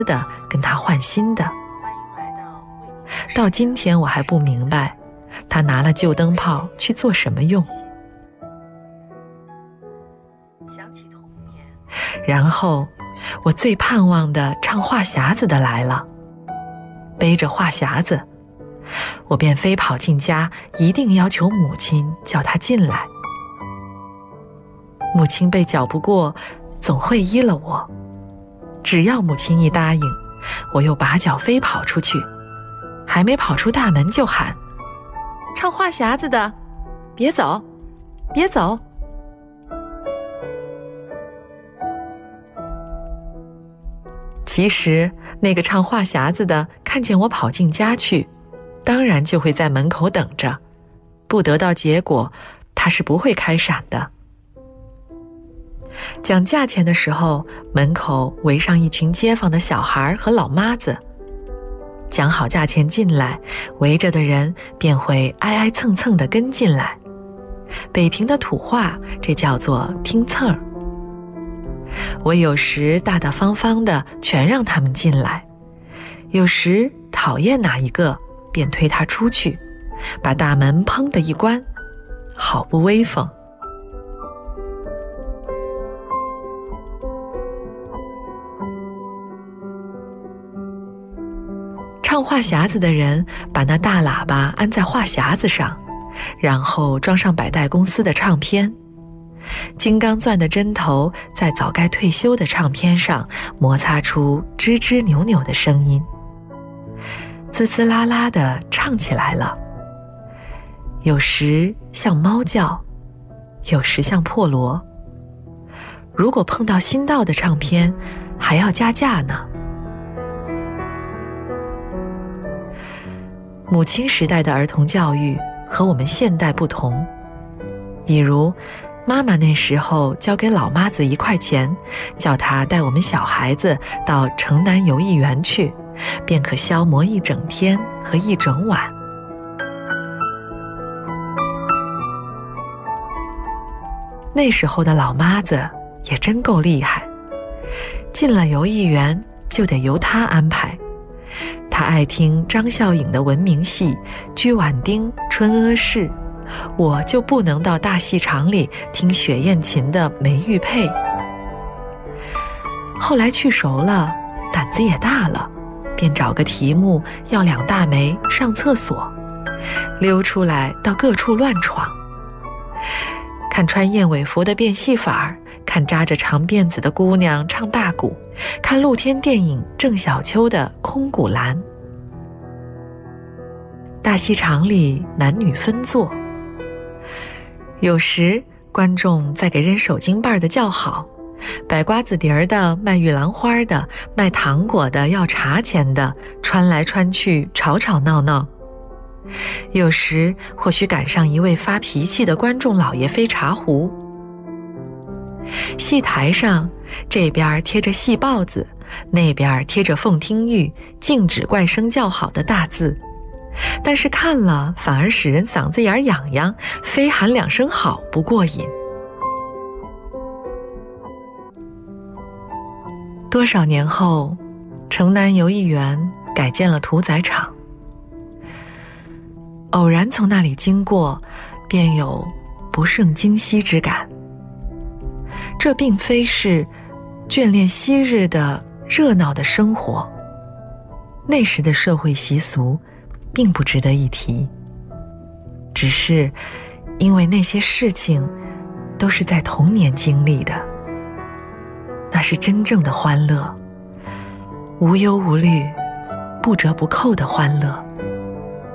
的跟他换新的。到今天我还不明白，他拿了旧灯泡去做什么用。然后我最盼望的唱话匣子的来了，背着话匣子，我便飞跑进家，一定要求母亲叫他进来。母亲被搅不过，总会依了我。只要母亲一答应，我又拔脚飞跑出去，还没跑出大门就喊：唱话匣子的，别走，别走。其实那个唱话匣子的看见我跑进家去，当然就会在门口等着，不得到结果，他是不会开闪的。讲价钱的时候，门口围上一群街坊的小孩和老妈子，讲好价钱进来，围着的人便会挨挨蹭蹭地跟进来。北平的土话，这叫做听蹭儿。我有时大大方方的全让他们进来，有时讨厌哪一个便推他出去，把大门砰的一关，好不威风。唱话匣子的人把那大喇叭安在话匣子上，然后装上百代公司的唱片。金刚钻的针头在早该退休的唱片上摩擦出吱吱扭扭的声音，滋滋啦啦地唱起来了。有时像猫叫，有时像破锣。如果碰到新到的唱片，还要加价呢。母亲时代的儿童教育和我们现代不同，比如妈妈那时候交给老妈子1块钱，叫她带我们小孩子到城南游艺园去，便可消磨一整天和一整晚。那时候的老妈子也真够厉害，进了游艺园就得由她安排。她爱听张笑影的文明戏《鞠婉丁》《春阿市》，我就不能到大戏场里听雪雁琴的梅玉佩。后来去熟了，胆子也大了，便找个题目要2大枚上厕所，溜出来到各处乱闯，看穿燕尾服的变戏法儿，看扎着长辫子的姑娘唱大鼓，看露天电影郑小秋的空谷兰。大戏场里男女分坐，有时观众在给人手巾瓣的叫好，摆瓜子碟儿的，卖玉兰花的，卖糖果的，要茶钱的，穿来穿去，吵吵闹闹。有时或许赶上一位发脾气的观众老爷飞茶壶。戏台上这边贴着戏报子，那边贴着凤听玉禁止怪声叫好的大字，但是看了反而使人嗓子眼痒痒，非喊2声好不过瘾。多少年后，城南游艺园改建了屠宰场，偶然从那里经过，便有不胜惊惜之感。这并非是眷恋昔日的热闹的生活，那时的社会习俗并不值得一提，只是因为那些事情都是在童年经历的，那是真正的欢乐，无忧无虑、不折不扣的欢乐。